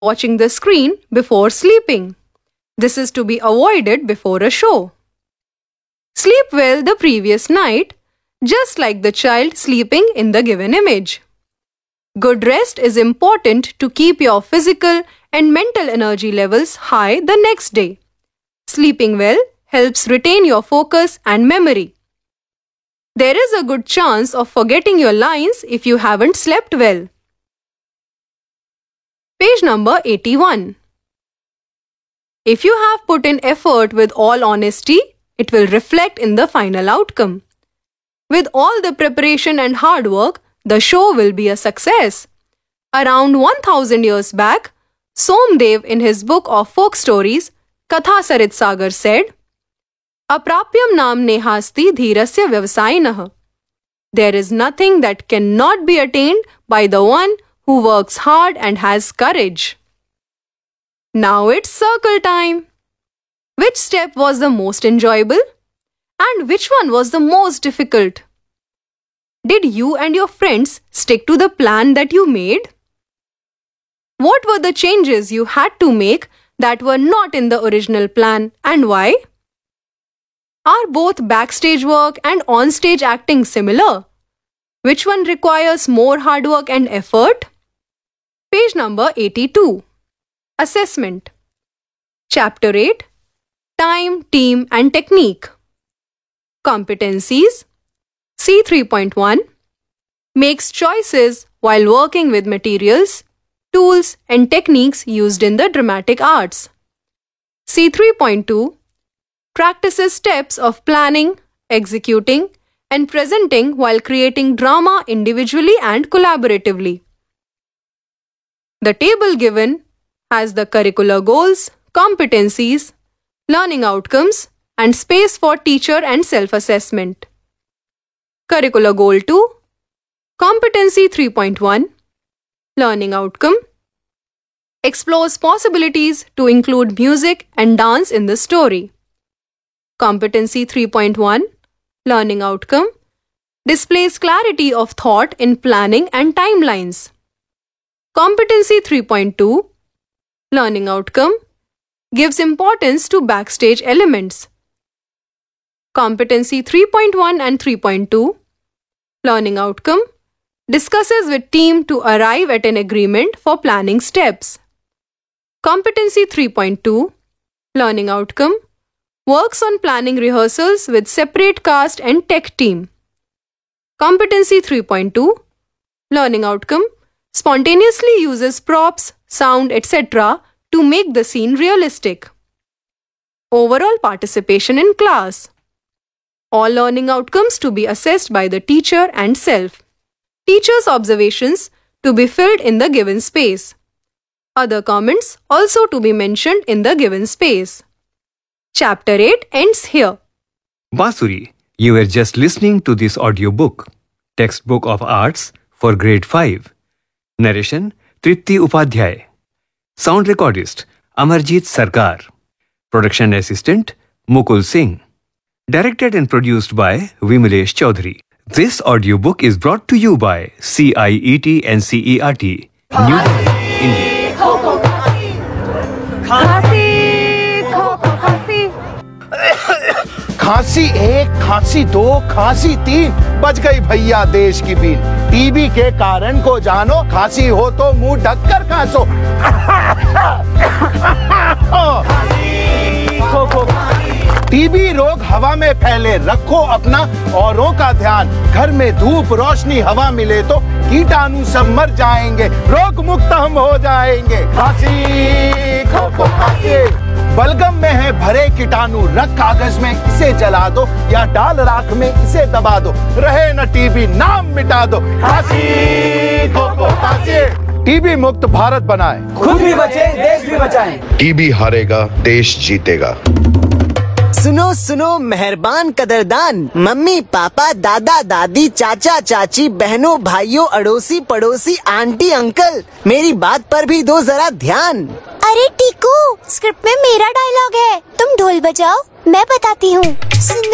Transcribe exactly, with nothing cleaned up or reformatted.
watching the screen before sleeping. This is to be avoided before a show. Sleep well the previous night, just like the child sleeping in the given image. Good rest is important to keep your physical and mental energy levels high the next day. Sleeping well helps retain your focus and memory. There is a good chance of forgetting your lines if you haven't slept well. Page number eighty-one. If you have put in effort with all honesty, it will reflect in the final outcome. With all the preparation and hard work, the show will be a success. Around one thousand years back, Somdev in his book of folk stories, Katha Sarit Sagar said, Aprapyam nam nehasti dhirasya vyavasayinah. There is nothing that cannot be attained by the one who works hard and has courage. Now it's circle time. Which step was the most enjoyable? And which one was the most difficult? Did you and your friends stick to the plan that you made? What were the changes you had to make that were not in the original plan, and why? Are both backstage work and on-stage acting similar? Which one requires more hard work and effort? Page number eighty-two. Assessment. Chapter eight. Time, Team and Technique. Competencies. C three point one. Makes choices while working with materials, tools and techniques used in the dramatic arts. C three point two. Practices steps of planning, executing and presenting while creating drama individually and collaboratively. The table given has the curricular goals, competencies, learning outcomes and space for teacher and self-assessment. Curricular Goal two. Competency three point one. Learning outcome. Explores possibilities to include music and dance in the story. Competency three point one. Learning outcome. Displays clarity of thought in planning and timelines. Competency three point two. Learning outcome. Gives importance to backstage elements. Competency three point one and three point two. Learning outcome. Discusses with team to arrive at an agreement for planning steps. Competency three point two. Learning outcome. Works on planning rehearsals with separate cast and tech team. Competency three point two. Learning outcome. Spontaneously uses props, sound, et cetera to make the scene realistic. Overall participation in class. All learning outcomes to be assessed by the teacher and self. Teacher's observations to be filled in the given space. Other comments also to be mentioned in the given space. Chapter eight ends here. Basuri, you were just listening to this audiobook, Textbook of Arts for Grade five. Narration, Tripti Upadhyay. Sound recordist, Amarjit Sarkar. Production assistant, Mukul Singh. Directed and produced by Vimalesh Chaudhary. This audiobook is brought to you by C I E T N C E R T, New Delhi, India. खांसी एक, खांसी दो, खांसी तीन, बच गई भैया देश की बीन। टीबी के कारण को जानो, खांसी हो तो मुंह ढककर खांसो। टीबी रोग हवा में फैले, रखो अपना औरों का ध्यान। घर में धूप रोशनी हवा मिले तो कीटाणु सब मर जाएंगे, रोग मुक्त हम हो जाएंगे। खांसी खो खो खांसी, बलगम में है भरे कीटाणु, रख कागज में इसे जला दो या डाल राख में इसे दबा दो, रहे न टीबी नाम मिटा दो। खांसी खो खो खांसी। टीबी मुक्त भारत बनाए, खुद भी बचे देश भी बचाएं। टीबी हारेगा देश जीतेगा। सुनो सुनो मेहरबान कदरदान, मम्मी पापा दादा दादी चाचा चाची बहनों भाइयों अड़ोसी पड़ोसी आंटी अंकल, मेरी बात पर भी दो जरा ध्यान। अरे टीकू, स्क्रिप्ट में मेरा डायलॉग है, तुम ढोल बजाओ, मैं बताती हूँ।